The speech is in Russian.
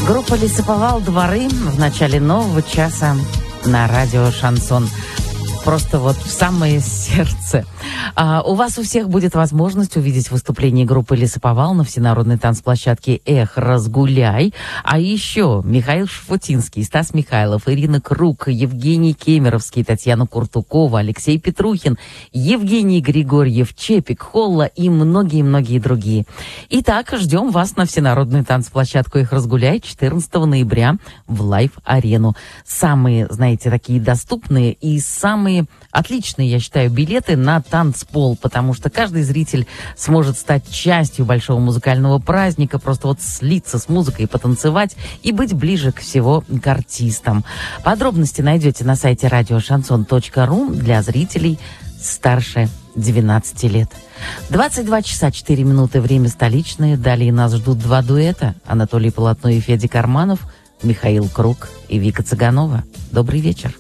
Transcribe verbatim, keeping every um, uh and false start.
Группа «Лесоповал», «Дворы» в начале нового часа на радио «Шансон». Просто вот в самое сердце. А, у вас у всех будет возможность увидеть выступление группы «Лесоповал» на всенародной танцплощадке «Эх, разгуляй». А еще Михаил Шафутинский, Стас Михайлов, Ирина Круг, Евгений Кемеровский, Татьяна Куртукова, Алексей Петрухин, Евгений Григорьев, Чепик, Холла и многие-многие другие. Итак, ждем вас на всенародную танцплощадку «Эх, разгуляй» четырнадцатого ноября в Лайв-арену. Самые, знаете, такие доступные и самые отличные, я считаю, билеты на танцпол, потому что каждый зритель сможет стать частью большого музыкального праздника, просто вот слиться с музыкой, потанцевать и быть ближе к всего к артистам. Подробности найдете на сайте радио шансон точка ру для зрителей старше двенадцати лет. двадцать два часа четыре минуты, время столичное. Далее нас ждут два дуэта. Анатолий Полотно и Федя Карманов, Михаил Круг и Вика Цыганова. Добрый вечер.